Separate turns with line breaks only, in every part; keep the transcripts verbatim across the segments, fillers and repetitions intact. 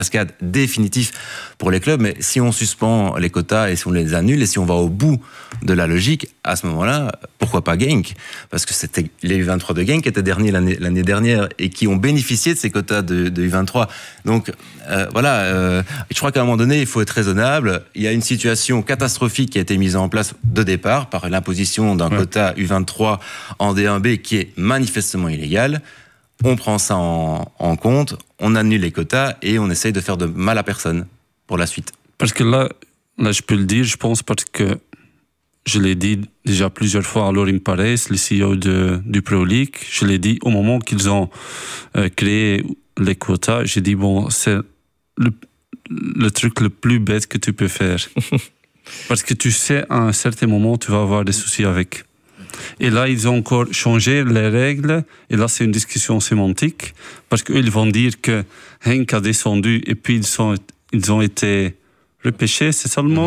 cascade définitif pour les clubs, mais si on suspend les quotas et si on les annule et si on va au bout de la logique, à ce moment-là, pourquoi pas Genk ? Parce que c'était les U vingt-trois de Genk qui étaient derniers l'année, l'année dernière et qui ont bénéficié de ces quotas de, de U vingt-trois. Donc euh, voilà, euh, je crois qu'à un moment donné, il faut être raisonnable. Il y a une situation catastrophique qui a été mise en place de départ par l'imposition d'un ouais. quota U vingt-trois en D un B qui est manifestement illégal. On prend ça en, en compte, on annule les quotas et on essaye de faire de mal à personne pour la suite.
Parce que là, là je peux le dire, je pense, parce que je l'ai dit déjà plusieurs fois à Lorin Pareis, le C E O de, du Pro League, je l'ai dit au moment qu'ils ont euh, créé les quotas, j'ai dit, bon, c'est le, le truc le plus bête que tu peux faire. Parce que tu sais, à un certain moment, tu vas avoir des soucis avec. Et là, ils ont encore changé les règles. Et là, c'est une discussion sémantique. Parce qu'eux, ils vont dire que Henk a descendu et puis ils, sont, ils ont été repêchés, c'est ça le mot ?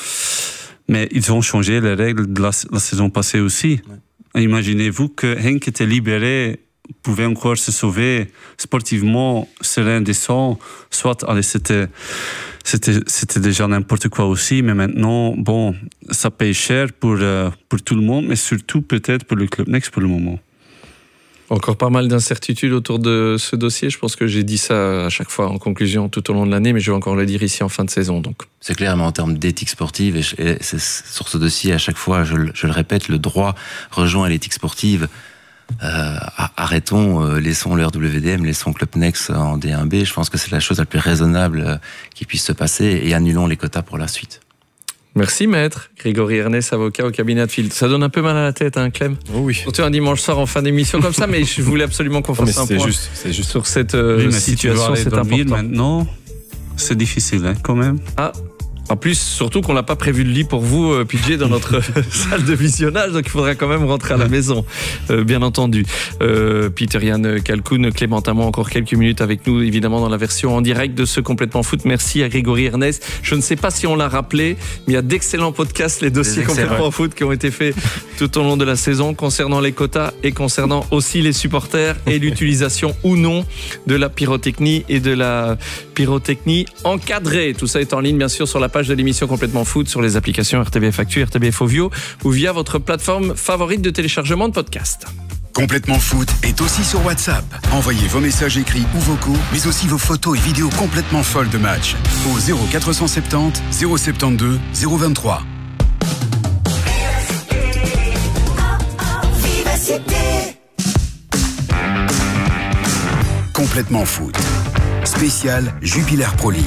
Mais ils ont changé les règles de la, la saison passée aussi. Ouais. Imaginez-vous que Henk était libéré, pouvait encore se sauver sportivement, serein, décent. Soit, allez, c'était... C'était, c'était déjà n'importe quoi aussi, mais maintenant, bon, ça paye cher pour, euh, pour tout le monde, mais surtout peut-être pour le Club Next pour le moment.
Encore pas mal d'incertitudes autour de ce dossier. Je pense que j'ai dit ça à chaque fois en conclusion tout au long de l'année, mais je vais encore le dire ici en fin de saison. Donc.
C'est clair, mais en termes d'éthique sportive, et, je, et c'est sur ce dossier, à chaque fois, je, je le répète, le droit rejoint l'éthique sportive. Euh, arrêtons, euh, laissons le R W D M, laissons Club Next en D un B. Je pense que c'est la chose la plus raisonnable euh, qui puisse se passer et annulons les quotas pour la suite.
Merci maître. Grégory Ernest, avocat au cabinet de Field. Ça donne un peu mal à la tête, hein, Clem ?
Oh oui.
Surtout un dimanche soir en fin d'émission comme ça, mais je voulais absolument qu'on fasse un
c'est
point
juste, c'est juste.
sur cette euh,
oui, mais
situation.
Si tu
c'est important.
Maintenant, c'est difficile, hein, quand même.
Ah. En plus, surtout qu'on n'a pas prévu de lit pour vous, euh, P J, dans notre salle de visionnage, donc il faudra quand même rentrer à la maison, euh, bien entendu. Euh, Peter-Yann Kalkoun, Clémentin Moix, encore quelques minutes avec nous, évidemment, dans la version en direct de ce Complètement Foot. Merci à Grégory Ernest. Je ne sais pas si on l'a rappelé, mais il y a d'excellents podcasts, les dossiers Complètement Foot, qui ont été faits tout au long de la saison, concernant les quotas et concernant aussi les supporters et l'utilisation ou non de la pyrotechnie et de la pyrotechnie encadrée. Tout ça est en ligne, bien sûr, sur la page de l'émission Complètement Foot, sur les applications R T B F Actu, R T B F Ovio ou via votre plateforme favorite de téléchargement de podcast.
Complètement Foot est aussi sur WhatsApp. Envoyez vos messages écrits ou vocaux, mais aussi vos photos et vidéos complètement folles de match au zéro quatre cent soixante-dix zéro soixante-douze zéro vingt-trois. Complètement Foot. Spécial Jupiler Pro League.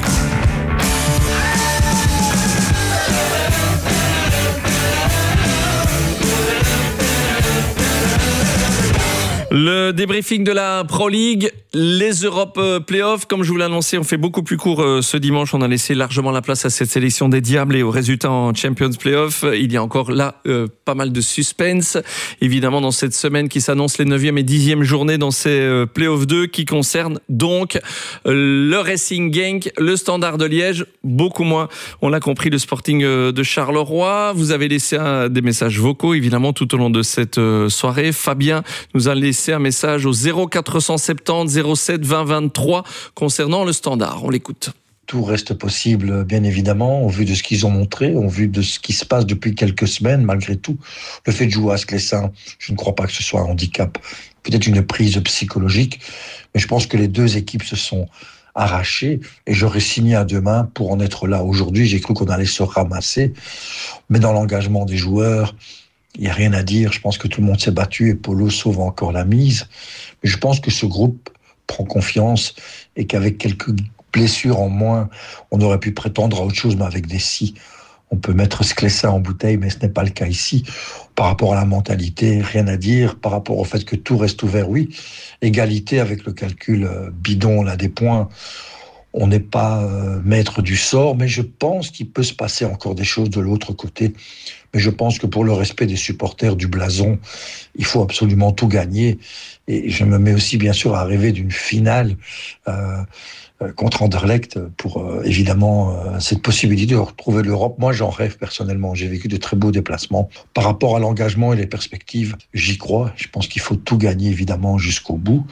Le débriefing de la Pro League, les Europe Playoffs, comme je vous l'ai annoncé, on fait beaucoup plus court ce dimanche. On a laissé largement la place à cette sélection des Diables et aux résultats en Champions Playoffs. Il y a encore là euh, pas mal de suspense, évidemment, dans cette semaine qui s'annonce les neuvième et dixième journées dans ces euh, Playoffs deux qui concernent donc euh, le Racing Genk, le Standard de Liège, beaucoup moins, on l'a compris, le Sporting euh, de Charleroi. Vous avez laissé un, des messages vocaux, évidemment, tout au long de cette euh, soirée. Fabien nous a laissé un message au zéro quatre cent soixante-dix zéro sept vingt vingt-trois concernant le Standard. On l'écoute.
Tout reste possible, bien évidemment, au vu de ce qu'ils ont montré, au vu de ce qui se passe depuis quelques semaines, malgré tout. Le fait de jouer à Sclessin, je ne crois pas que ce soit un handicap, peut-être une prise psychologique, mais je pense que les deux équipes se sont arrachées et j'aurais signé à demain pour en être là. Aujourd'hui, j'ai cru qu'on allait se ramasser, mais dans l'engagement des joueurs, il n'y a rien à dire. Je pense que tout le monde s'est battu et Polo sauve encore la mise. Mais je pense que ce groupe prend confiance et qu'avec quelques blessures en moins, on aurait pu prétendre à autre chose, mais avec des si. On peut mettre Sclessin en bouteille, mais ce n'est pas le cas ici. Par rapport à la mentalité, rien à dire. Par rapport au fait que tout reste ouvert, oui. Égalité avec le calcul bidon, là, des points. On n'est pas euh, maître du sort, mais je pense qu'il peut se passer encore des choses de l'autre côté. Mais je pense que pour le respect des supporters du blason, il faut absolument tout gagner. Et je me mets aussi, bien sûr, à rêver d'une finale euh, contre Anderlecht pour euh, évidemment euh, cette possibilité de retrouver l'Europe. Moi, j'en rêve personnellement. J'ai vécu de très beaux déplacements. Par rapport à l'engagement et les perspectives, j'y crois. Je pense qu'il faut tout gagner évidemment jusqu'au bout.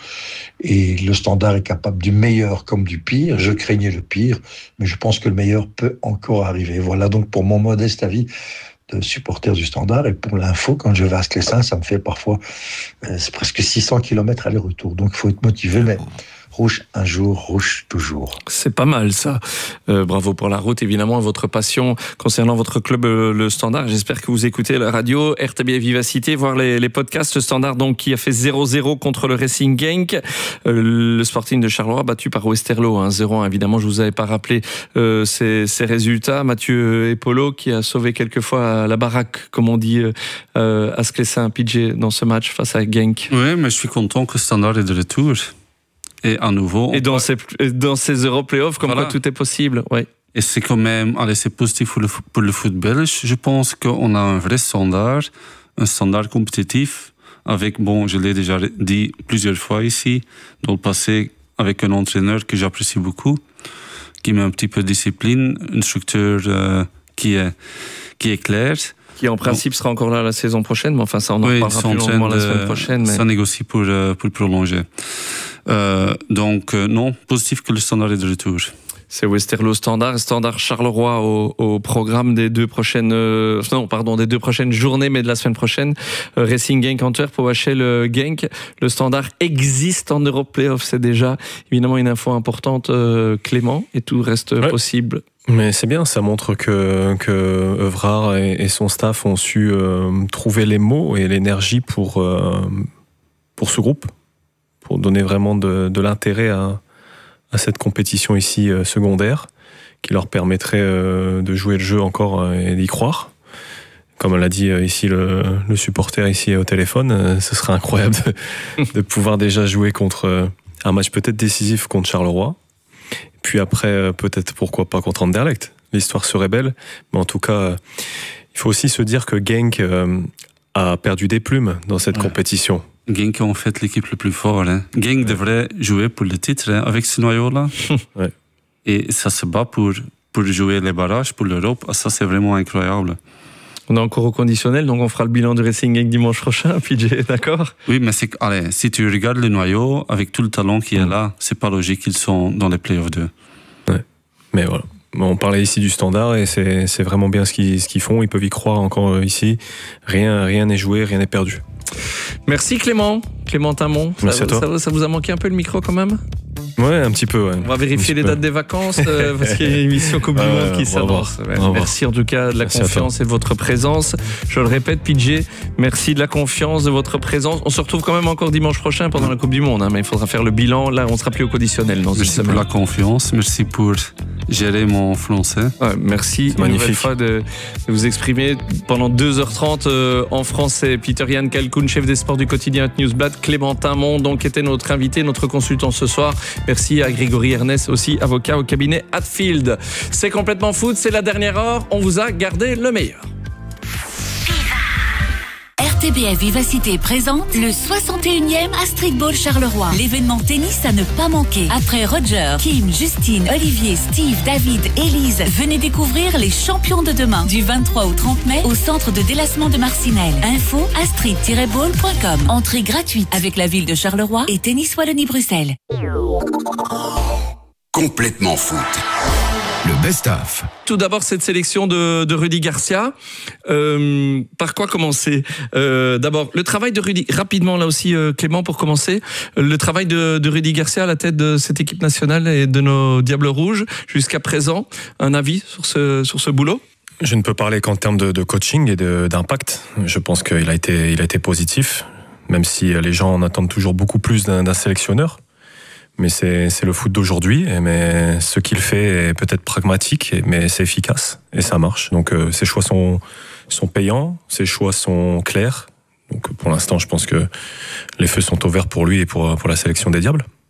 Et le Standard est capable du meilleur comme du pire. Je craignais le pire, mais je pense que le meilleur peut encore arriver. Voilà donc pour mon modeste avis de supporters du Standard. Et pour l'info, quand je vais à Sclessin, ça me fait parfois euh, c'est presque six cents kilomètres aller-retour. Donc il faut être motivé, mais rouge un jour, rouge toujours.
C'est pas mal ça. Euh, bravo pour la route, évidemment, votre passion concernant votre club, euh, le Standard. J'espère que vous écoutez la radio, R T B Vivacité, voir les, les podcasts. Le Standard donc qui a fait zéro zéro contre le Racing Genk. Euh, le Sporting de Charleroi battu par Westerlo, hein, zéro un. Évidemment, je vous avais pas rappelé euh, ces, ces résultats. Mathieu Epolo qui a sauvé quelquefois la baraque, comme on dit euh, à Sclessin, P J, dans ce match face à Genk.
Oui, mais je suis content que le Standard est de retour. Et à nouveau.
Et dans, peut... ces, dans ces Euro Playoffs, comme voilà. Quoi tout est possible. Ouais.
Et c'est quand même, allez, c'est positif pour le, pour le foot belge. Je pense qu'on a un vrai standard, un standard compétitif, avec, bon, je l'ai déjà dit plusieurs fois ici, dans le passé, avec un entraîneur que j'apprécie beaucoup, qui met un petit peu de discipline, une structure euh, qui, est, qui est claire.
Qui en principe bon. Sera encore là la saison prochaine, mais enfin ça on en oui, parlera plus longuement la semaine prochaine. Mais...
Ça négocie pour, euh, pour prolonger. Euh, donc euh, non, positif que le Standard est de retour.
C'est Westerlo Standard, Standard Charleroi au, au programme des deux prochaines, euh, non pardon, des deux prochaines journées, mais de la semaine prochaine. Euh, Racing Genk Antwerp, O H L Genk. Le Standard existe en Europe Playoff, c'est déjà évidemment une info importante, euh, Clément, et tout reste ouais. possible.
Mais c'est bien, ça montre que, que Evrard et, et son staff ont su euh, trouver les mots et l'énergie pour, euh, pour ce groupe, pour donner vraiment de, de l'intérêt à, à cette compétition ici euh, secondaire, qui leur permettrait euh, de jouer le jeu encore euh, et d'y croire. Comme l'a dit euh, ici le, le supporter ici au téléphone, euh, ce serait incroyable de, de pouvoir déjà jouer contre euh, un match peut-être décisif contre Charleroi. Puis après, peut-être, pourquoi pas contre Anderlecht. L'histoire serait belle. Mais en tout cas, il faut aussi se dire que Genk euh, a perdu des plumes dans cette ouais. compétition.
Genk est en fait l'équipe le plus forte. Hein. Genk ouais. devrait jouer pour le titre hein, avec ce noyau-là.
ouais.
Et ça se bat pour, pour jouer les barrages, pour l'Europe. Ça, c'est vraiment incroyable.
On est encore au conditionnel, donc on fera le bilan du Racing Genk dimanche prochain, P J, d'accord ?
Oui, mais c'est, allez, si tu regardes le noyau, avec tout le talent qui est là, c'est pas logique qu'ils sont dans les playoffs deux.
Ouais, mais voilà. On parlait ici du Standard et c'est, c'est vraiment bien ce qu'ils, ce qu'ils font. Ils peuvent y croire encore ici. Rien, rien n'est joué, rien n'est perdu.
Merci Clément, Clément Tamon.
Merci
ça,
à toi.
Ça, ça vous a manqué un peu le micro quand même ?
Ouais, un petit peu, ouais.
On va vérifier les peu. dates des vacances, euh, parce qu'il y a une émission Coupe du Monde qui s'avance. Merci en tout cas de la merci confiance et de votre présence. Je le répète, P J, merci de la confiance, de votre présence. On se retrouve quand même encore dimanche prochain pendant la Coupe du Monde, hein, mais il faudra faire le bilan. Là, on sera plus au conditionnel dans
merci
une semaine.
Merci pour la confiance, merci pour gérer mon français.
Ouais, merci une nouvelle fois de, de vous exprimer pendant deux heures trente euh, en français. Peter-Jan Kalkoun, chef des sports du quotidien Newsblad, Clément Tamon, donc était notre invité, notre consultant ce soir. Merci à Grégory Ernest, aussi avocat au cabinet Hatfield. C'est complètement foot, c'est la dernière heure. On vous a gardé le meilleur.
R T B F Vivacité présente le soixante et unième Astrid Ball Charleroi. L'événement tennis à ne pas manquer. Après Roger, Kim, Justine, Olivier, Steve, David, Élise, venez découvrir les champions de demain. Du vingt-trois au trente mai au centre de délassement de Marcinelle. Info astrid tiret ball point com. Entrée gratuite avec la ville de Charleroi et Tennis Wallonie-Bruxelles.
Complètement foot. Le best-of.
Tout d'abord, cette sélection de, de Rudy Garcia. Euh, par quoi commencer ? euh, D'abord, le travail de Rudy, rapidement là aussi, euh, Clément, pour commencer. Le travail de, de Rudy Garcia à la tête de cette équipe nationale et de nos Diables Rouges jusqu'à présent. Un avis sur ce, sur ce boulot ?
Je ne peux parler qu'en termes de, de coaching et de, d'impact. Je pense qu'il a été, il a été positif, même si les gens en attendent toujours beaucoup plus d'un, d'un sélectionneur. Mais c'est, c'est le foot d'aujourd'hui, mais ce qu'il fait est peut-être pragmatique, mais c'est efficace et ça marche. Donc euh, ses choix sont, sont payants, ses choix sont clairs. Donc pour l'instant, je pense que les feux sont ouverts pour lui et pour, pour la sélection des Diables.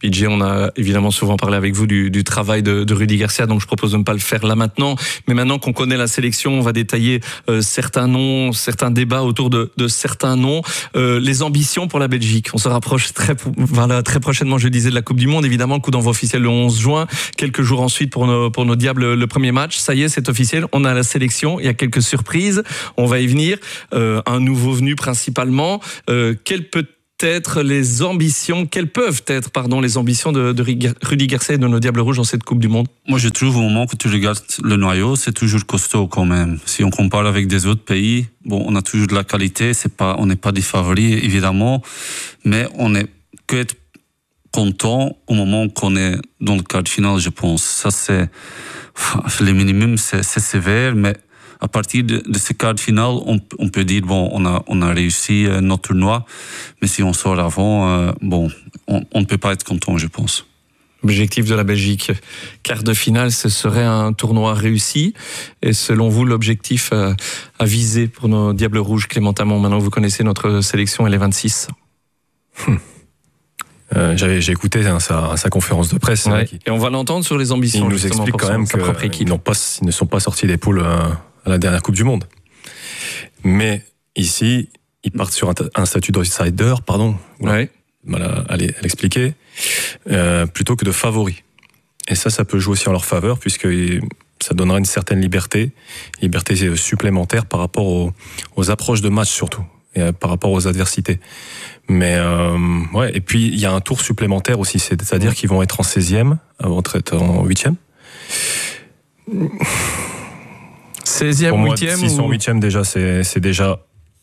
P J, on a évidemment souvent parlé avec vous du, du travail de, de Rudy Garcia, donc je propose de ne pas le faire là maintenant. Mais maintenant qu'on connaît la sélection, on va détailler euh, certains noms, certains débats autour de, de certains noms. Euh, les ambitions pour la Belgique. On se rapproche très, voilà, très prochainement, je disais, de la Coupe du Monde. Évidemment, le coup d'envoi officiel le onze juin. Quelques jours ensuite pour nos, pour nos Diables, le premier match. Ça y est, c'est officiel. On a la sélection. Il y a quelques surprises. On va y venir. Euh, un nouveau venu principalement. Euh, quel peut être les ambitions, quelles peuvent être pardon, les ambitions de, de Rudy Garcia et de nos Diables Rouges dans cette Coupe du Monde?
Moi, je trouve au moment que tu regardes le noyau, c'est toujours costaud quand même. Si on compare avec des autres pays, bon, on a toujours de la qualité, c'est pas, on n'est pas des favoris, évidemment, mais on est que être content au moment qu'on est dans le quart de finale, je pense. Ça, c'est, le minimum, c'est, c'est sévère, mais à partir de, de ce quart de finale, on, on peut dire bon, on a, on a réussi euh, notre tournoi, mais si on sort avant, euh, bon, on, on ne peut pas être content, je pense.
Objectif de la Belgique, quart de finale, ce serait un tournoi réussi. Et selon vous, l'objectif à, à viser pour nos Diables Rouges, Clément Amont, maintenant que vous connaissez notre sélection, elle est vingt-six.
Hum. Euh, j'avais, j'ai écouté hein, sa, sa conférence de presse.
Ouais.
Hein, qui,
et on va l'entendre sur les ambitions.
Il nous explique quand même qu'ils n'ont pas, ils ne sont pas sortis des poules euh, à la dernière Coupe du Monde. Mais ici, ils partent sur un, un statut d'outsider, pardon,
ouais.
mal à, à l'expliquer, euh, plutôt que de favori. Et ça, ça peut jouer aussi en leur faveur, puisque ça donnera une certaine liberté, liberté supplémentaire par rapport aux, aux approches de match surtout, et par rapport aux adversités. Mais euh, ouais, et puis il y a un tour supplémentaire aussi, c'est-à-dire ouais. qu'ils vont être en seizième avant d'être en huitième.
seizième, huitième
S'ils
ou...
sont huitième déjà, c'est, c'est déjà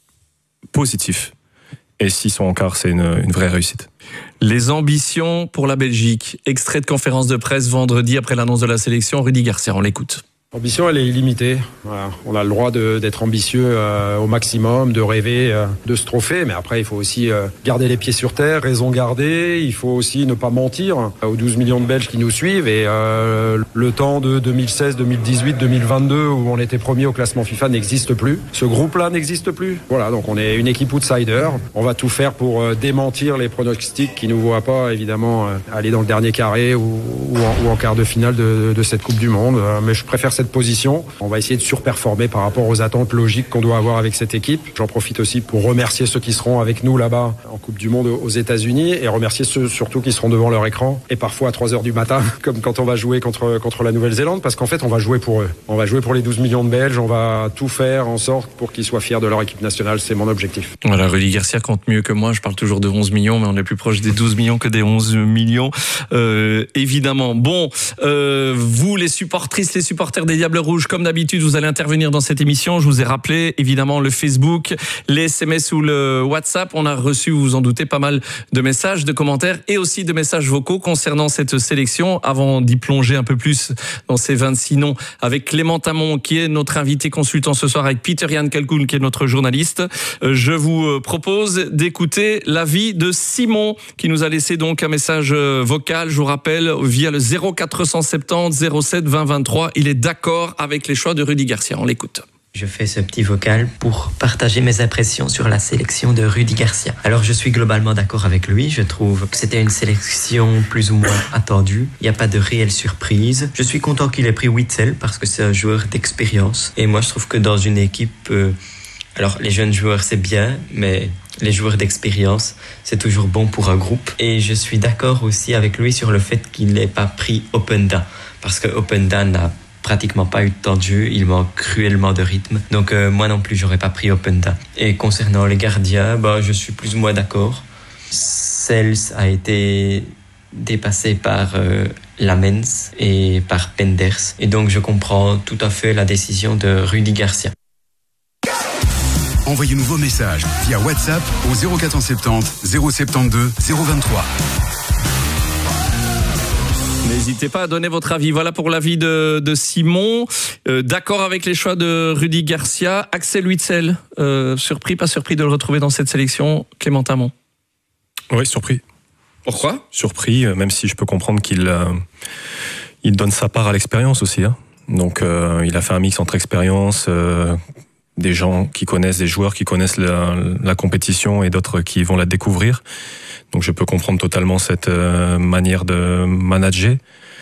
positif. Et s'ils sont en quart, c'est une, une vraie réussite.
Les ambitions pour la Belgique. Extrait de conférence de presse vendredi après l'annonce de la sélection. Rudy Garcia, on l'écoute.
L'ambition, elle est illimitée. Voilà. On a le droit de, d'être ambitieux euh, au maximum, de rêver euh, de ce trophée. Mais après, il faut aussi euh, garder les pieds sur terre, raison garder. Il faut aussi ne pas mentir aux douze millions de Belges qui nous suivent. Et euh, le temps de deux mille seize, deux mille dix-huit, deux mille vingt-deux, où on était premier au classement FIFA, n'existe plus. Ce groupe-là n'existe plus. Voilà, donc on est une équipe outsider. On va tout faire pour euh, démentir les pronostics qui ne nous voient pas, évidemment, euh, aller dans le dernier carré ou, ou, en, ou en quart de finale de, de cette Coupe du Monde. Euh, mais je préfère cette position. On va essayer de surperformer par rapport aux attentes logiques qu'on doit avoir avec cette équipe. J'en profite aussi pour remercier ceux qui seront avec nous là-bas en Coupe du Monde aux États-Unis et remercier ceux surtout qui seront devant leur écran et parfois à trois heures du matin, comme quand on va jouer contre, contre la Nouvelle-Zélande, parce qu'en fait, on va jouer pour eux. On va jouer pour les douze millions de Belges. On va tout faire en sorte pour qu'ils soient fiers de leur équipe nationale. C'est mon objectif.
Voilà, Rudy Garcia compte mieux que moi. Je parle toujours de onze millions, mais on est plus proche des douze millions que des onze millions. Euh, évidemment. Bon, euh, vous, les supportrices, les supporters des Diables Rouge, comme d'habitude, vous allez intervenir dans cette émission. Je vous ai rappelé, évidemment, le Facebook, les S M S ou le WhatsApp. On a reçu, vous vous en doutez, pas mal de messages, de commentaires et aussi de messages vocaux concernant cette sélection. Avant d'y plonger un peu plus dans ces vingt-six noms, avec Clément Amont, qui est notre invité consultant ce soir, avec Pieter-Jan Kalkoen, qui est notre journaliste, je vous propose d'écouter l'avis de Simon, qui nous a laissé donc un message vocal, je vous rappelle, via le zéro quatre cent soixante-dix zéro sept vingt vingt-trois. Il est d'accord avec les choix de Rudy Garcia. On l'écoute.
Je fais ce petit vocal pour partager mes impressions sur la sélection de Rudy Garcia. Alors je suis globalement d'accord avec lui, je trouve que c'était une sélection plus ou moins attendue, il n'y a pas de réelle surprise. Je suis content qu'il ait pris Witsel parce que c'est un joueur d'expérience et moi je trouve que dans une équipe, euh, alors les jeunes joueurs c'est bien, mais les joueurs d'expérience c'est toujours bon pour un groupe. Et je suis d'accord aussi avec lui sur le fait qu'il n'ait pas pris Openda parce que Openda n'a pratiquement pas eu de temps de jeu, il manque cruellement de rythme. Donc euh, moi non plus, j'aurais pas pris Openda. Et concernant les gardiens, bah, je suis plus ou moins d'accord. Sels a été dépassé par euh, Lamens et par Penders. Et donc je comprends tout à fait la décision de Rudy Garcia.
Envoyez-nous vos messages via WhatsApp au zéro quatre cent soixante-dix zéro soixante-douze zéro vingt-trois.
N'hésitez pas à donner votre avis. Voilà pour l'avis de, de Simon. Euh, d'accord avec les choix de Rudy Garcia. Axel Witsel, euh, surpris, pas surpris de le retrouver dans cette sélection, Clément Amont?
Oui, surpris.
Pourquoi?
Surpris, même si je peux comprendre qu'il euh, il donne sa part à l'expérience aussi. Hein. Donc euh, il a fait un mix entre expérience, euh, des gens qui connaissent, des joueurs qui connaissent la, la compétition et d'autres qui vont la découvrir. Donc je peux comprendre totalement cette euh, manière de manager.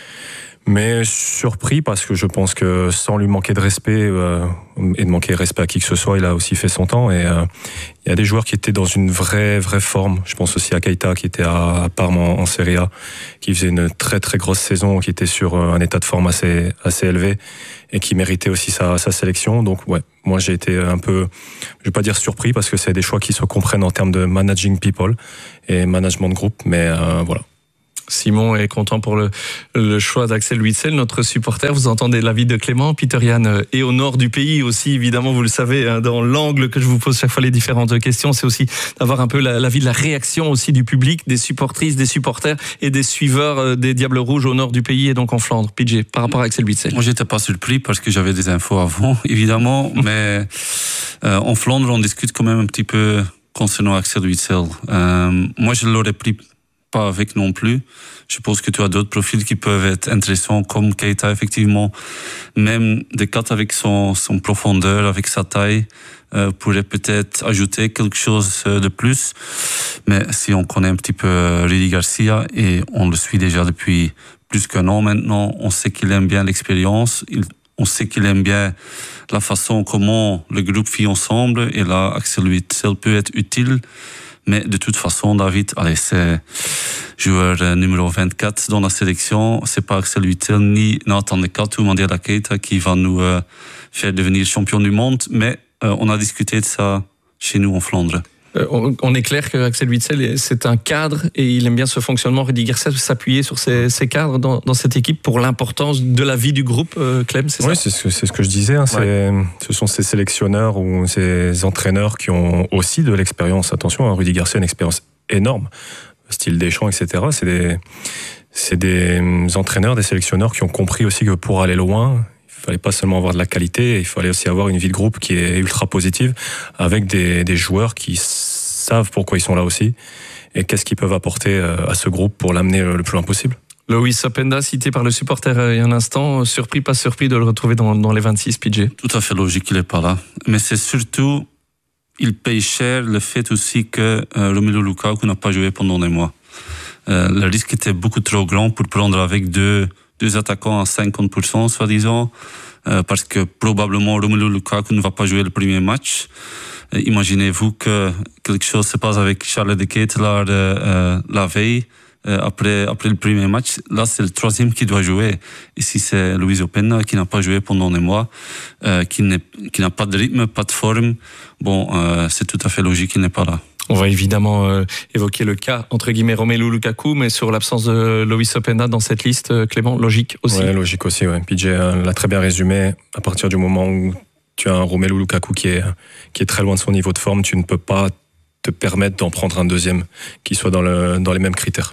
Mais surpris parce que je pense que sans lui manquer de respect euh, et de manquer de respect à qui que ce soit, il a aussi fait son temps. Et euh, il y a des joueurs qui étaient dans une vraie, vraie forme. Je pense aussi à Keita qui était à, à Parme en, en Serie A, qui faisait une très, très grosse saison, qui était sur un état de forme assez, assez élevé et qui méritait aussi sa, sa sélection. Donc ouais, moi j'ai été un peu, je vais pas dire surpris parce que c'est des choix qui se comprennent en termes de managing people et management de groupe, mais euh, voilà.
Simon est content pour le, le choix d'Axel Witsel, notre supporter. Vous entendez l'avis de Clément. Peter-Jan est au nord du pays aussi, évidemment, vous le savez, hein, dans l'angle que je vous pose chaque fois les différentes questions, c'est aussi d'avoir un peu l'avis de la réaction aussi du public, des supportrices, des supporters et des suiveurs des Diables Rouges au nord du pays et donc en Flandre. P J, par rapport à Axel Witsel.
Moi, j'étais pas surpris parce que j'avais des infos avant, évidemment, mais euh, en Flandre, on discute quand même un petit peu concernant Axel Witsel. Euh, moi, je l'aurais pris pas avec non plus. Je pense que tu as d'autres profils qui peuvent être intéressants, comme Keita, effectivement. Même Descartes avec son, son profondeur, avec sa taille, euh, pourrait peut-être ajouter quelque chose de plus. Mais si on connaît un petit peu Rudy Garcia, et on le suit déjà depuis plus qu'un an maintenant, on sait qu'il aime bien l'expérience, il, on sait qu'il aime bien la façon comment le groupe vit ensemble, et là, Axel Witsel peut être utile. Mais de toute façon, David, allez, c'est joueur euh, numéro vingt-quatre dans la sélection. C'est pas Axel Witsel ni Nathan Descartes ou Mandela Keita qui va nous euh, faire devenir champion du monde. Mais euh, on a discuté de ça chez nous en Flandre.
Euh, on, on est clair que Axel Witsel, c'est un cadre et il aime bien ce fonctionnement. Rudy Garcia s'appuyer sur ces, ces cadres dans, dans cette équipe pour l'importance de la vie du groupe. Euh, Clem, c'est ça?
Oui, c'est ce que, c'est ce que je disais. Hein, ouais. Ce sont ces sélectionneurs ou ces entraîneurs qui ont aussi de l'expérience. Attention, hein, Rudy Garcia a une expérience énorme, style Deschamps, et cetera. C'est des, c'est des entraîneurs, des sélectionneurs qui ont compris aussi que pour aller loin, il fallait pas seulement avoir de la qualité, il fallait aussi avoir une vie de groupe qui est ultra positive, avec des, des joueurs qui savent pourquoi ils sont là aussi et qu'est-ce qu'ils peuvent apporter à ce groupe pour l'amener le plus loin possible.
Loïs Openda, cité par le supporter il y a un instant, surpris, pas surpris de le retrouver dans, dans les vingt-six, P J?
Tout à fait logique qu'il n'est pas là. Mais c'est surtout, il paye cher le fait aussi que euh, Romelu Lukaku n'a pas joué pendant des mois. Euh, le risque était beaucoup trop grand pour prendre avec deux deux attaquants à cinquante pour cent, soi-disant, euh, parce que probablement Romelu Lukaku ne va pas jouer le premier match. Euh, imaginez-vous que quelque chose se passe avec Charles de Ketelaar euh, la veille, euh, après, après le premier match. Là, c'est le troisième qui doit jouer. Ici, c'est Loïs Openda qui n'a pas joué pendant des mois, euh, qui, n'est, qui n'a pas de rythme, pas de forme. Bon, euh, c'est tout à fait logique qu'il n'est pas là.
On va évidemment euh, évoquer le cas, entre guillemets, Romelu Lukaku, mais sur l'absence de Loïs Openda dans cette liste, euh, Clément, logique aussi.
Oui, logique aussi, ouais. P J l'a très bien résumé. À partir du moment où tu as un Romelu Lukaku qui est, qui est très loin de son niveau de forme, tu ne peux pas te permettre d'en prendre un deuxième qui soit dans, le, dans les mêmes critères.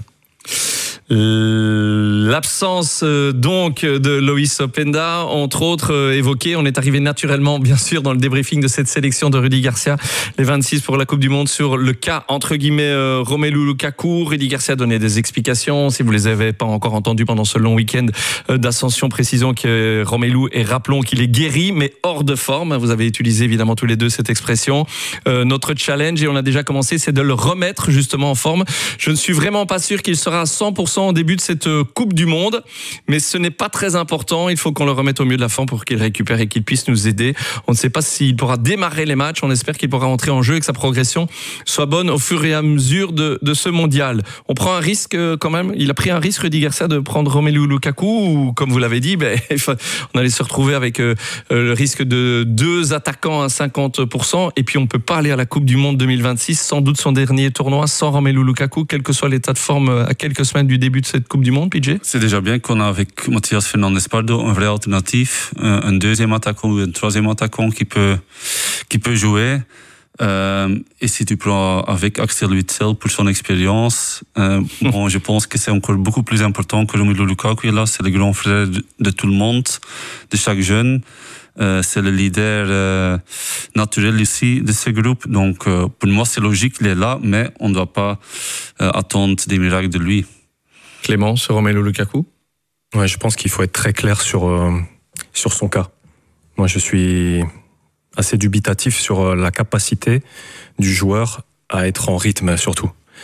L'absence donc de Loïs Openda, entre autres évoquée, on est arrivé naturellement bien sûr dans le débriefing de cette sélection de Rudy Garcia, les vingt-six pour la Coupe du Monde, sur le cas entre guillemets euh, Romelu Lukaku. Rudy Garcia donnait des explications, si vous les avez pas encore entendues pendant ce long week-end euh, d'ascension. Précisons que Romelu, et rappelons qu'il est guéri mais hors de forme. Vous avez utilisé évidemment tous les deux cette expression. Euh, notre challenge, et on a déjà commencé, c'est de le remettre justement en forme. Je ne suis vraiment pas sûr qu'il sera à cent pour cent au début de cette Coupe du Monde, mais ce n'est pas très important. Il faut qu'on le remette au mieux de la forme pour qu'il récupère et qu'il puisse nous aider. On ne sait pas s'il pourra démarrer les matchs. On espère qu'il pourra entrer en jeu et que sa progression soit bonne au fur et à mesure de, de ce mondial. On prend un risque quand même. Il a pris un risque, Rudy Garcia, de prendre Romelu Lukaku, ou comme vous l'avez dit, ben, on allait se retrouver avec euh, le risque de deux attaquants à cinquante pour cent, et puis on ne peut pas aller à la Coupe du Monde deux mille vingt-six, sans doute son dernier tournoi, sans Romelu Lukaku, quel que soit l'état de forme à quelques semaines du début de cette Coupe du Monde, P J?
C'est déjà bien qu'on a avec Mathias Fernandes-Pardo un vrai alternatif, un deuxième attaquant ou un troisième attaquant qui peut, qui peut jouer. Euh, et si tu prends avec Axel Witsel pour son expérience, euh, bon, je pense que c'est encore beaucoup plus important que Romelu Lukaku. Là, c'est le grand frère de, de tout le monde, de chaque jeune. Euh, c'est le leader euh, naturel ici de ce groupe. Donc, euh, pour moi, c'est logique, il est là, mais on ne doit pas euh, attendre des miracles de lui.
Clément, sur Romelu Lukaku?
Ouais, je pense qu'il faut être très clair sur, euh, sur son cas. Moi, je suis assez dubitatif sur la capacité du joueur à être en rythme, surtout.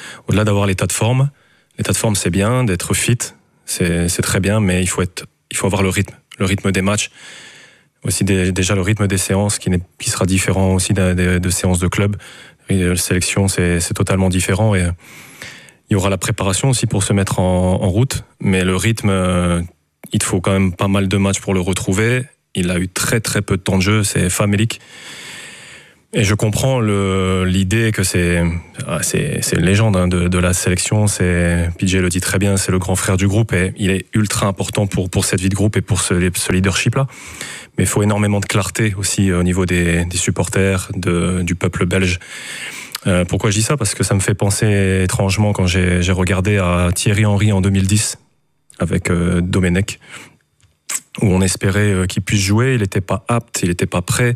au-delà d'avoir l'état de forme, l'état de forme c'est bien, d'être fit, c'est, c'est très bien, mais il faut être, il faut avoir le rythme, le rythme des matchs, aussi des, déjà le rythme des séances qui, n'est, qui sera différent aussi de, de, de séances de club. La sélection c'est, c'est totalement différent et il y aura la préparation aussi pour se mettre en, en route, mais le rythme, euh, il te faut quand même pas mal de matchs pour le retrouver. Il a eu très très peu de temps de jeu, c'est famélique. Et je comprends le, l'idée que c'est, c'est, c'est une légende hein, de, de la sélection. C'est, P J le dit très bien, c'est le grand frère du groupe et il est ultra important pour, pour cette vie de groupe et pour ce, ce leadership-là. Mais il faut énormément de clarté aussi au niveau des, des supporters, de, du peuple belge. Euh, pourquoi je dis ça ? Parce que ça me fait penser étrangement quand j'ai, j'ai regardé à Thierry Henry en deux mille dix avec euh, Domenech, où on espérait euh, qu'il puisse jouer, il n'était pas apte, il n'était pas prêt.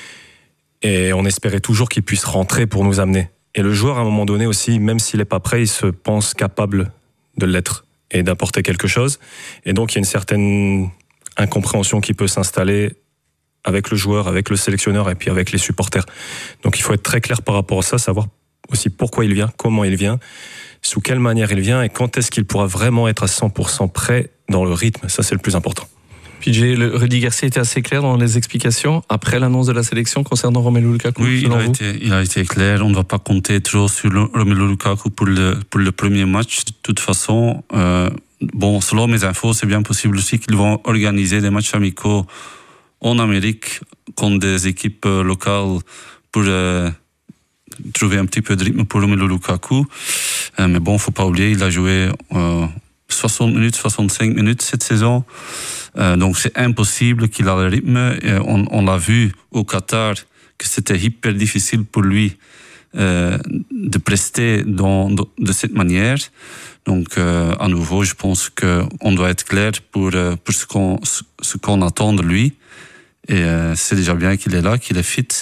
Et on espérait toujours qu'il puisse rentrer pour nous amener. Et le joueur, à un moment donné aussi, même s'il n'est pas prêt, il se pense capable de l'être et d'apporter quelque chose. Et donc, il y a une certaine incompréhension qui peut s'installer avec le joueur, avec le sélectionneur et puis avec les supporters. Donc, il faut être très clair par rapport à ça, savoir aussi pourquoi il vient, comment il vient, sous quelle manière il vient et quand est-ce qu'il pourra vraiment être à cent pour cent prêt dans le rythme. Ça, c'est le plus important.
P J, le Rudy Garcia était assez clair dans les explications après l'annonce de la sélection concernant Romelu Lukaku.
Oui, il a, été, il a été clair. On ne va pas compter trop sur le, Romelu Lukaku pour le, pour le premier match. De toute façon, euh, bon, selon mes infos, c'est bien possible aussi qu'ils vont organiser des matchs amicaux en Amérique contre des équipes locales pour euh, trouver un petit peu de rythme pour Romelu Lukaku. Euh, mais bon, il ne faut pas oublier, il a joué euh, soixante minutes, soixante-cinq minutes cette saison. Euh, donc c'est impossible qu'il ait le rythme. Et on, on l'a vu au Qatar que c'était hyper difficile pour lui euh, de prester dans, de cette manière. Donc euh, à nouveau, je pense qu'on doit être clair pour, euh, pour ce, qu'on, ce qu'on attend de lui. Et euh, c'est déjà bien qu'il est là, qu'il est fit.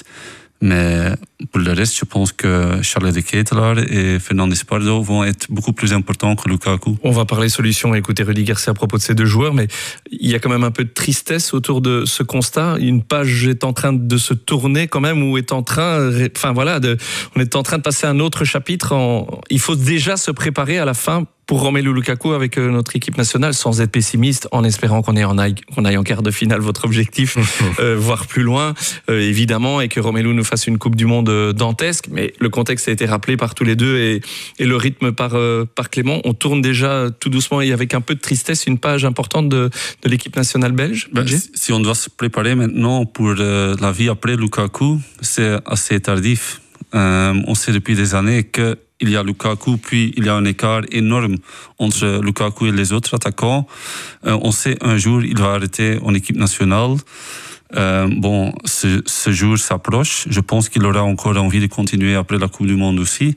Mais pour le reste, je pense que Charles de Ketelaar et Fernandes Pardo vont être beaucoup plus importants que Lukaku.
On va parler solutions et écouter Rudy Garcia à propos de ces deux joueurs, mais il y a quand même un peu de tristesse autour de ce constat. Une page est en train de se tourner quand même, ou est en train, enfin voilà, de, on est en train de passer à un autre chapitre. En, il faut déjà se préparer à la fin pour Romelu Lukaku avec notre équipe nationale, sans être pessimiste, en espérant qu'on, ait en aille, qu'on aille en quart de finale, votre objectif, euh, voire plus loin, euh, évidemment, et que Romelu nous fasse une Coupe du Monde dantesque. Mais le contexte a été rappelé par tous les deux et, et le rythme par, euh, par Clément. On tourne déjà tout doucement et avec un peu de tristesse une page importante de, de l'équipe nationale belge.
Ben, si on doit se préparer maintenant pour euh, la vie après Lukaku, c'est assez tardif. Euh, on sait depuis des années que il y a Lukaku, puis il y a un écart énorme entre Lukaku et les autres attaquants. Euh, on sait un jour il va arrêter en équipe nationale. Euh, bon, ce, ce jour s'approche. Je pense qu'il aura encore envie de continuer après la Coupe du Monde aussi.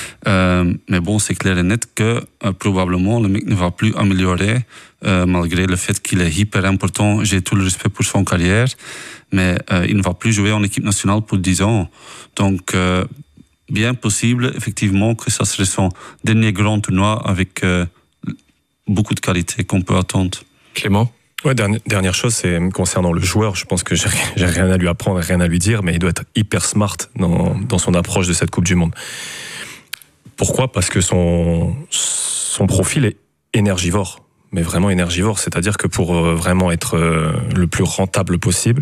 Euh, mais bon, c'est clair et net que euh, probablement le mec ne va plus améliorer, euh, malgré le fait qu'il est hyper important. J'ai tout le respect pour son carrière, mais euh, il ne va plus jouer en équipe nationale pour dix ans. Donc, euh, bien possible, effectivement, que ça serait son dernier grand tournoi avec euh, beaucoup de qualité qu'on peut attendre.
Clément ?
Ouais, dernière, dernière chose, c'est concernant le joueur. Je pense que j'ai, j'ai rien à lui apprendre, rien à lui dire, mais il doit être hyper smart dans, dans son approche de cette Coupe du Monde. Pourquoi ? Parce que son, son profil est énergivore, mais vraiment énergivore. C'est-à-dire que pour vraiment être le plus rentable possible,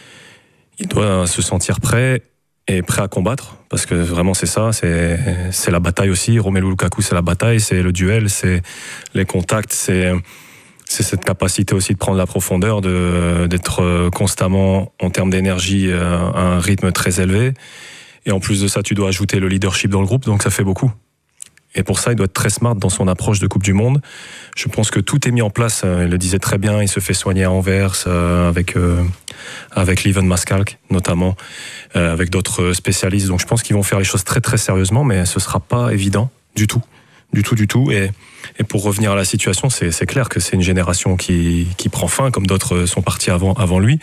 il doit se sentir prêt et prêt à combattre, parce que vraiment c'est ça, c'est, c'est la bataille aussi. Romelu Lukaku, c'est la bataille, c'est le duel, c'est les contacts, c'est, c'est cette capacité aussi de prendre la profondeur, de, d'être constamment en termes d'énergie à un rythme très élevé. Et en plus de ça, tu dois ajouter le leadership dans le groupe, donc ça fait beaucoup. Et pour ça, il doit être très smart dans son approche de Coupe du Monde. Je pense que tout est mis en place. Il le disait très bien, il se fait soigner à Anvers avec, euh, avec Lieven Maskalk, notamment, euh, avec d'autres spécialistes. Donc je pense qu'ils vont faire les choses très très sérieusement, mais ce ne sera pas évident du tout. Du tout, du tout. Et, et pour revenir à la situation, c'est, c'est clair que c'est une génération qui, qui prend fin, comme d'autres sont partis avant, avant lui.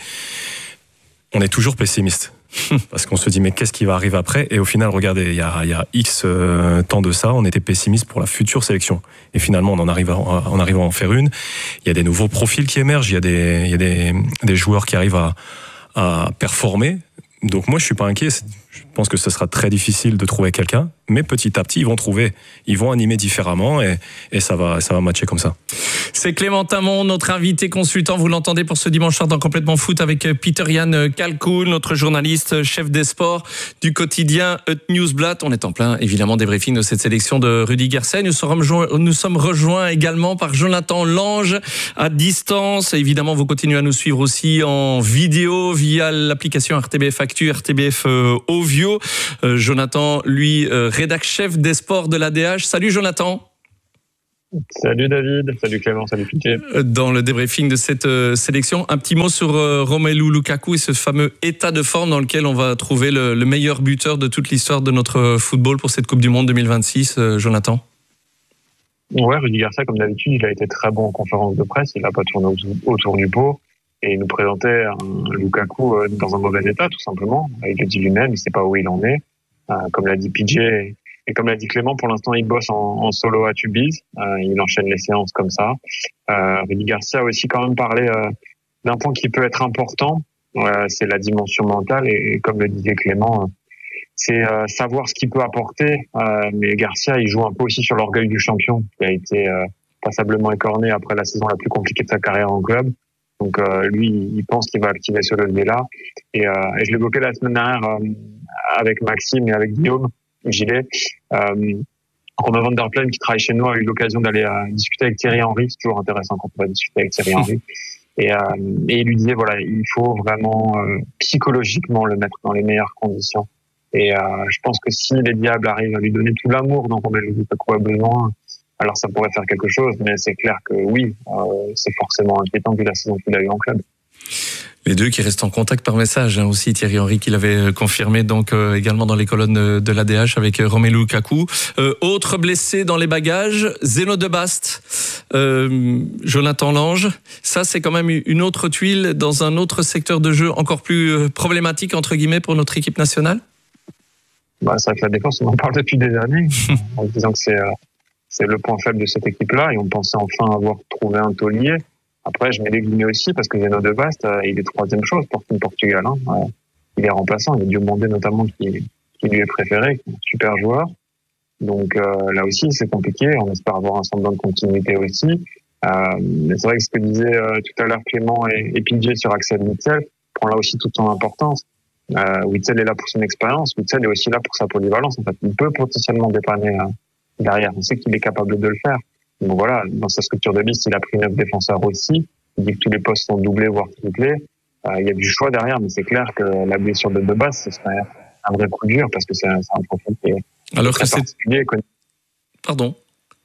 On est toujours pessimiste. Parce qu'on se dit, mais qu'est-ce qui va arriver après ? Et au final, regardez, il y a, il y a X euh, temps de ça, on était pessimiste pour la future sélection. Et finalement, on en arrive à, on arrive à en faire une. Il y a des nouveaux profils qui émergent, il y a des, il y a des, des joueurs qui arrivent à, à performer. Donc moi, je suis pas inquiet. Je pense que ce sera très difficile de trouver quelqu'un, mais petit à petit, ils vont trouver, ils vont animer différemment et, et ça va, ça va matcher comme ça.
C'est Clément Tamon, notre invité consultant. Vous l'entendez pour ce dimanche soir dans Complètement Foot avec Pieter-Jan Kalkoen, notre journaliste, chef des sports du quotidien Het Nieuwsblad. On est en plein, évidemment, débriefing de cette sélection de Rudy Garcia. Nous sommes, nous sommes rejoints également par Jonathan Lange à distance. Évidemment, vous continuez à nous suivre aussi en vidéo via l'application R T B F Actu, R T B F euh, Ovio. Euh, Jonathan, lui, euh, rédac chef des sports de l'A D H. Salut Jonathan.
Salut David, salut Clément, salut Pitié.
Dans le débriefing de cette euh, sélection, un petit mot sur euh, Romelu Lukaku et ce fameux état de forme dans lequel on va trouver le, le meilleur buteur de toute l'histoire de notre football pour cette Coupe du Monde deux mille vingt-six, euh, Jonathan.
Ouais, Rudy Garcia, comme d'habitude, il a été très bon en conférence de presse, il n'a pas tourné autour du pot et il nous présentait un Lukaku dans un mauvais état, tout simplement. Il le dit lui-même, il ne sait pas où il en est. Euh, comme l'a dit P J et comme l'a dit Clément, pour l'instant, il bosse en, en solo à Tubize. Euh, il enchaîne les séances comme ça. Euh, Rudy Garcia a aussi quand même parlé euh, d'un point qui peut être important, euh, c'est la dimension mentale. Et, et comme le disait Clément, euh, c'est euh, savoir ce qu'il peut apporter. Euh, mais Garcia, il joue un peu aussi sur l'orgueil du champion, qui a été euh, passablement écorné après la saison la plus compliquée de sa carrière en club. Donc euh, lui, il pense qu'il va activer ce levier-là. Et, euh, et je l'évoquais la semaine dernière euh, avec Maxime et avec Guillaume Gilet. Euh, Romain van der Plein, qui travaille chez nous, a eu l'occasion d'aller euh, discuter avec Thierry Henry. C'est toujours intéressant quand on va discuter avec Thierry Henry. Et, euh, et il lui disait, voilà, il faut vraiment euh, psychologiquement le mettre dans les meilleures conditions. Et euh, je pense que si les Diables arrivent à lui donner tout l'amour dont Romelu Lukaku a besoin, alors ça pourrait faire quelque chose. Mais c'est clair que oui, euh, c'est forcément inquiétant vu la saison qu'il a eu en club.
Les deux qui restent en contact par message, hein, aussi Thierry Henry qui l'avait confirmé donc euh, également dans les colonnes de l'A D H avec euh, Romelu Lukaku. Euh, autre blessé dans les bagages, Zeno de Bast, euh, Jonathan Lange. Ça c'est quand même une autre tuile dans un autre secteur de jeu encore plus euh, problématique entre guillemets pour notre équipe nationale.
Bah, c'est vrai que la défense, on en parle depuis des années en disant que c'est, euh, c'est le point faible de cette équipe-là et on pensait enfin avoir trouvé un taulier. Après, je mets les guillemets aussi parce que Zeno de Bast, euh, il est troisième chose pour le Portugal. Hein. Euh, il est remplaçant. Il y a Diomandé notamment qui, qui lui est préféré, qui est un super joueur. Donc euh, là aussi, c'est compliqué. On espère avoir un semblant de continuité aussi. Euh, mais c'est vrai que ce que disait euh, tout à l'heure Clément et, et P J sur Axel Witsel prend là aussi toute son importance. Euh, Witsel est là pour son expérience. Witsel est aussi là pour sa polyvalence. En fait, il peut potentiellement dépanner euh, derrière. On sait qu'il est capable de le faire. Donc voilà, dans sa structure de liste, il a pris neuf défenseurs aussi. Il dit que tous les postes sont doublés, voire triplés. Euh, il y a du choix derrière, mais c'est clair que la blessure de De Bast, ce serait un vrai coup dur parce que c'est un, c'est un profil qui est
Alors
très
que
particulier.
c'est... Pardon.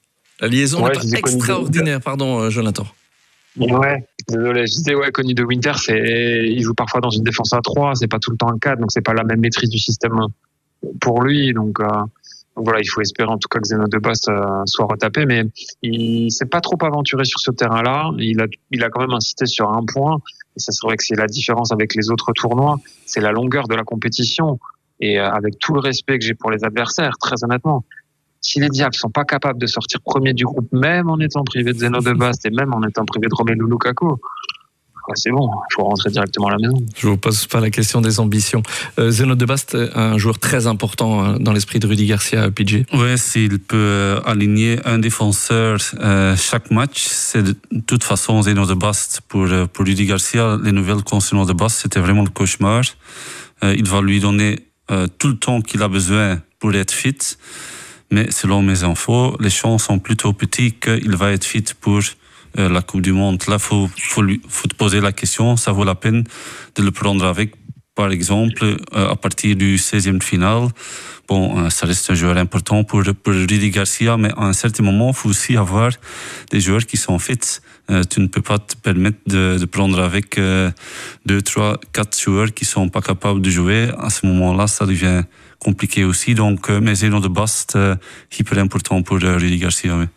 La liaison
ouais,
n'est pas extraordinaire, pardon, Jonathan.
Ouais, désolé. Je disais, ouais, connu de Winter, c'est, il joue parfois dans une défense à trois, c'est pas tout le temps un quatre, donc c'est pas la même maîtrise du système pour lui. Donc, euh, Donc voilà, il faut espérer en tout cas que Zeno de Bast euh, soit retapé, mais il s'est pas trop aventuré sur ce terrain-là. Il a, il a quand même insisté sur un point, et ça c'est vrai que c'est la différence avec les autres tournois, c'est la longueur de la compétition. Et euh, avec tout le respect que j'ai pour les adversaires, très honnêtement, si les Diables sont pas capables de sortir premier du groupe, même en étant privés de Zeno de Bast et même en étant privés de Romelu Lukaku, c'est bon, il faut rentrer directement à la maison.
Je vous pose pas la question des ambitions. Euh, Zeno de Bast, un joueur très important dans l'esprit de Rudy Garcia, P J.
Oui, s'il peut aligner un défenseur euh, chaque match, c'est de toute façon Zeno de Bast. Pour, pour Rudy Garcia, les nouvelles concernant de Bast, c'était vraiment le cauchemar. Euh, il va lui donner euh, tout le temps qu'il a besoin pour être fit. Mais selon mes infos, les chances sont plutôt petites qu'il va être fit pour euh, la Coupe du Monde. Là, il faut, faut, lui, faut te poser la question, ça vaut la peine de le prendre avec, par exemple, euh, à partir du seizième de finale. Bon, euh, ça reste un joueur important pour, pour Rudy Garcia, mais à un certain moment, il faut aussi avoir des joueurs qui sont fit. Euh, tu ne peux pas te permettre de, de prendre avec euh, deux, trois, quatre joueurs qui sont pas capables de jouer. À ce moment-là, ça devient compliqué aussi. Donc, euh, mais Zeno de Bast, euh, hyper important pour euh, Rudy Garcia. Oui.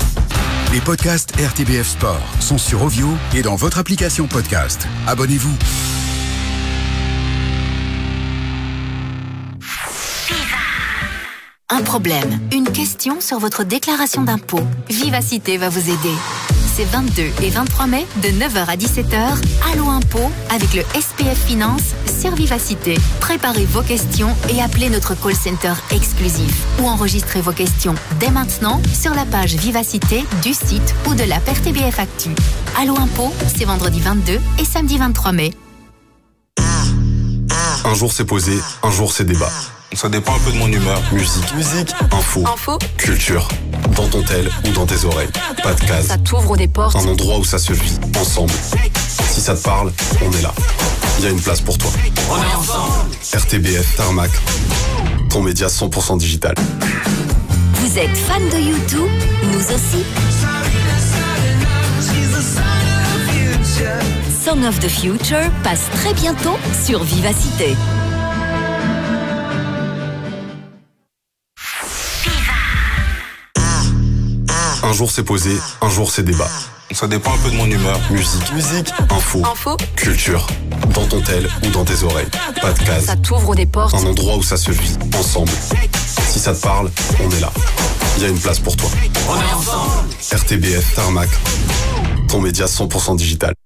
Les podcasts R T B F Sport sont sur Ovio et dans votre application podcast. Abonnez-vous.
Un problème, une question sur votre déclaration d'impôt. Vivacité va vous aider. ces vingt-deux et vingt-trois mai, de neuf heures à dix-sept heures, Allo Impôt avec le S P F Finance sur Vivacité. Préparez vos questions et appelez notre call center exclusif. Ou enregistrez vos questions dès maintenant sur la page Vivacité du site ou de l'app R T B F Actu. Allo Impôt, c'est vendredi vingt-deux et samedi vingt-trois mai.
Un jour c'est posé, un jour c'est débat. Ça dépend un peu de mon humeur. Musique, musique, info,
info,
culture. Dans ton tel ou dans tes oreilles. Pas de case.
Ça t'ouvre des portes.
Un endroit où ça se vit, ensemble. Si ça te parle, on est là. Il y a une place pour toi.
On est ensemble.
R T B F, Tarmac. Ton média cent pour cent digital.
Vous êtes fan de U deux? Nous aussi. Song of the Future passe très bientôt sur Vivacité.
Un jour c'est posé, un jour c'est débat. Ça dépend un peu de mon humeur. Musique, musique, info,
info,
culture. Dans ton tel ou dans tes oreilles. Pas de case.
Ça t'ouvre des portes.
Un endroit où ça se vit, ensemble. Si ça te parle, on est là. Il y a une place pour toi.
On est ensemble.
R T B F, Tarmac. Ton média cent pour cent digital.